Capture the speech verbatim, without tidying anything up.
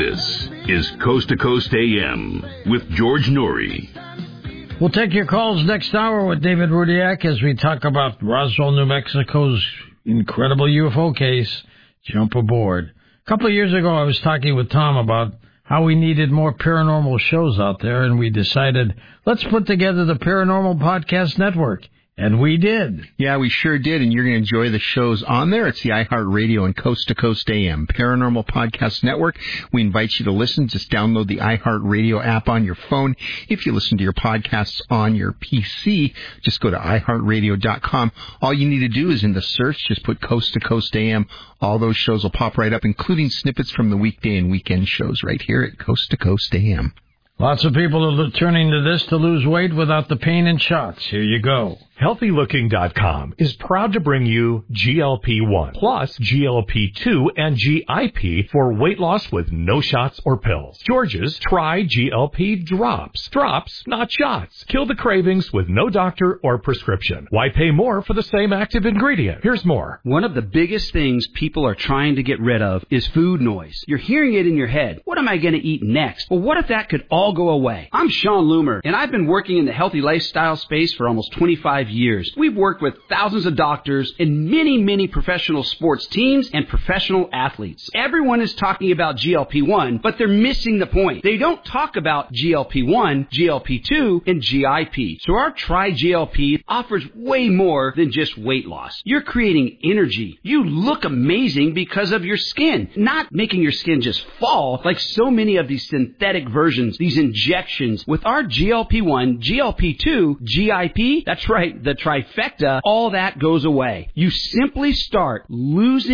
This is Coast to Coast A M with George Norrie. We'll take your calls next hour with David Rudiak as we talk about Roswell, New Mexico's incredible U F O case. Jump aboard. A couple of years ago, I was talking with Tom about how we needed more paranormal shows out there, and we decided, let's put together the Paranormal Podcast Network. And we did. Yeah, we sure did, and you're going to enjoy the shows on there. It's the iHeartRadio and Coast to Coast A M Paranormal Podcast Network. We invite you to listen. Just download the iHeartRadio app on your phone. If you listen to your podcasts on your P C, just go to i heart radio dot com. All you need to do is in the search, just put Coast to Coast A M. All those shows will pop right up, including snippets from the weekday and weekend shows right here at Coast to Coast A M. Lots of people are turning to this to lose weight without the pain and shots. Here you go. Healthy Looking dot com is proud to bring you G L P one plus G L P two and G I P for weight loss with no shots or pills. George's Try G L P Drops. Drops, not shots. Kill the cravings with no doctor or prescription. Why pay more for the same active ingredient? Here's more. One of the biggest things people are trying to get rid of is food noise. You're hearing it in your head. What am I going to eat next? Well, what if that could all go away? I'm Sean Loomer, and I've been working in the healthy lifestyle space for almost twenty-five years. We've worked with thousands of doctors and many, many professional sports teams and professional athletes. Everyone is talking about G L P one, but they're missing the point. They don't talk about G L P one, G L P two, and G I P. So our Try G L P offers way more than just weight loss. You're creating energy. You look amazing because of your skin, not making your skin just fall like so many of these synthetic versions, these injections. With our G L P one, G L P two, G I P, that's right, the trifecta, all that goes away. You simply start losing